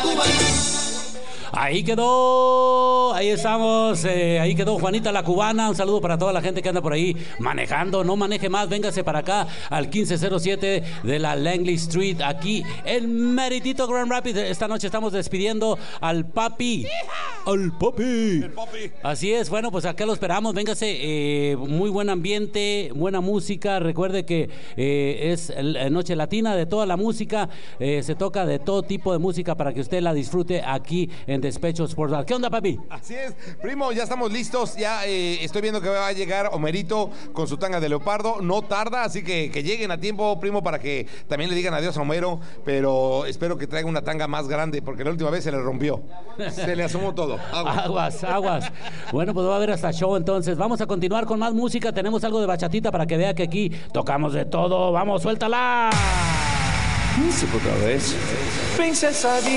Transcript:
Ahí estamos, ahí quedó Juanita la Cubana. Un saludo para toda la gente que anda por ahí manejando. No maneje más, véngase para acá al 1507 de la Langley Street, aquí en Meritito, Grand Rapids. Esta noche estamos despidiendo al papi. Al papi. El papi. Así es, bueno, pues acá lo esperamos, véngase, muy buen ambiente, buena música. Recuerde que es Noche Latina de toda la música, se toca de todo tipo de música para que usted la disfrute aquí en Despecho Sports Bar. ¿Qué onda, papi? Así es, primo, ya estamos listos, ya estoy viendo que va a llegar Homerito con su tanga de leopardo, no tarda, así que lleguen a tiempo, primo, para que también le digan adiós a Homero, pero espero que traiga una tanga más grande, porque la última vez se le rompió, se le asomó todo. Aguas. Bueno, pues va a haber hasta show entonces. Vamos a continuar con más música, tenemos algo de bachatita para que vea que aquí tocamos de todo. Vamos, suéltala. Música otra vez. Princesa